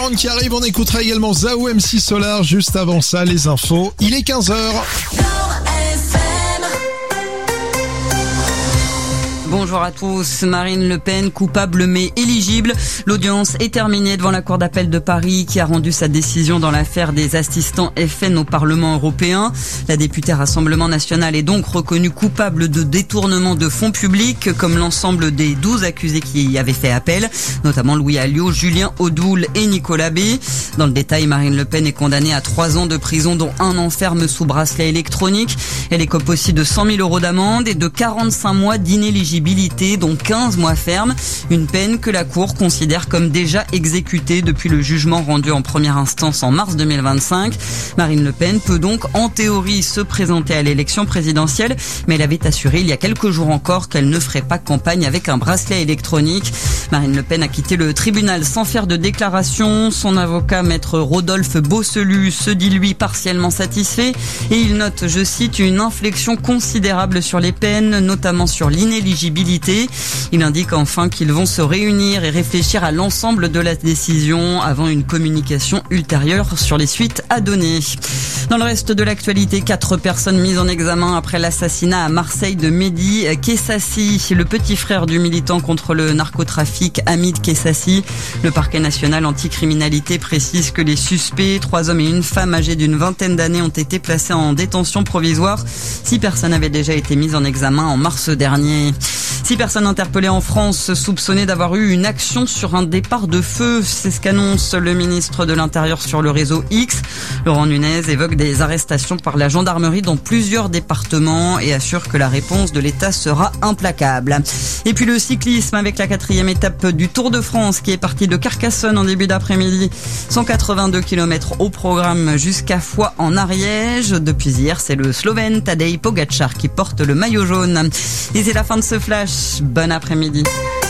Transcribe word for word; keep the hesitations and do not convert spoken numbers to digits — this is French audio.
Cameron qui arrive, on écoutera également Zao M C Solar. Juste avant ça, les infos, il est quinze heures. Bonjour à tous. Marine Le Pen, coupable mais éligible. L'audience est terminée devant la Cour d'appel de Paris qui a rendu sa décision dans l'affaire des assistants F N au Parlement européen. La députée Rassemblement National est donc reconnue coupable de détournement de fonds publics, comme l'ensemble des douze accusés qui y avaient fait appel, notamment Louis Alliot, Julien Audoul et Nicolas B. Dans le détail, Marine Le Pen est condamnée à trois ans de prison, dont un an ferme sous bracelet électronique. Elle écope aussi de cent mille euros d'amende et de quarante-cinq mois d'inéligibilité, dont quinze mois fermes, une peine que la Cour considère comme déjà exécutée depuis le jugement rendu en première instance en mars deux mille vingt-cinq. Marine Le Pen peut donc en théorie se présenter à l'élection présidentielle, mais elle avait assuré il y a quelques jours encore qu'elle ne ferait pas campagne avec un bracelet électronique. Marine Le Pen a quitté le tribunal sans faire de déclaration. Son avocat, maître Rodolphe Beausselu, se dit lui partiellement satisfait et il note, je cite, une inflexion considérable sur les peines, notamment sur l'inéligibilité. Il indique enfin qu'ils vont se réunir et réfléchir à l'ensemble de la décision avant une communication ultérieure sur les suites à donner. Dans le reste de l'actualité, quatre personnes mises en examen après l'assassinat à Marseille de Mehdi Kessassi, le petit frère du militant contre le narcotrafic Hamid Kessassi. Le parquet national anticriminalité précise que les suspects, trois hommes et une femme âgés d'une vingtaine d'années, ont été placés en détention provisoire. Six personnes avaient déjà été mises en examen en mars dernier. Six personnes interpellées en France, soupçonnées d'avoir eu une action sur un départ de feu. C'est ce qu'annonce le ministre de l'Intérieur sur le réseau X. Laurent Nunez évoque des arrestations par la gendarmerie dans plusieurs départements et assure que la réponse de l'État sera implacable. Et puis le cyclisme avec la quatrième étape du Tour de France qui est partie de Carcassonne en début d'après-midi. cent quatre-vingt-deux kilomètres au programme jusqu'à Foix en Ariège. Depuis hier, c'est le Slovène Tadej Pogačar qui porte le maillot jaune. Et c'est la fin de ce flash. Bon après-midi.